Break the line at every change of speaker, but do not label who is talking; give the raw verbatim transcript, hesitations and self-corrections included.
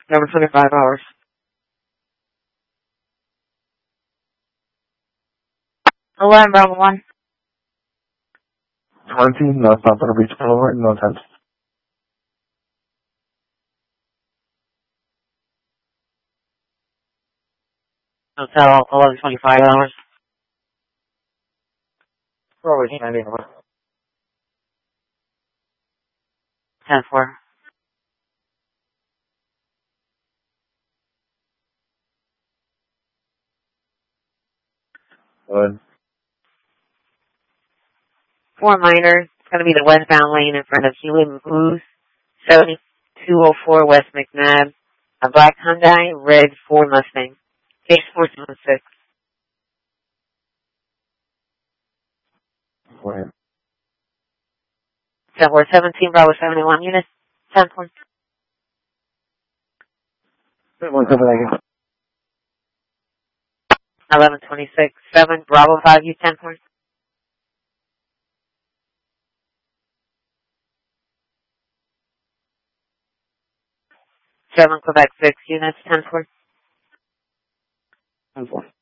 Number twenty-five hours. eleven, Bravo one.
twenty, no, it's not going to reach Boulevard, no time.
Hotel eleven twenty-five hours.
Probably ninety hours.
ten four.
Good.
Four minor. It's going to be the westbound lane in front of Hewlett Booth. seventy-two oh four West McNabb. A black Hyundai, red Ford Mustang. Case four seven six.
Go ahead.
ten four seventeen, Bravo seventy-one units. ten four.
One seven again.
eleven twenty-six. seven, Bravo five U ten four. seven, Quebec six units. ten four.
ten four.